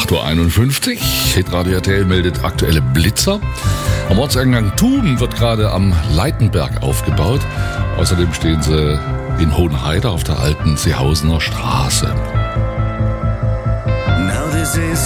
8.51 Uhr. Hitradio RTL meldet aktuelle Blitzer. Am Ortseingang Thum wird gerade am Leitenberg aufgebaut. Außerdem stehen sie in Hohenheide auf der alten Seehausener Straße.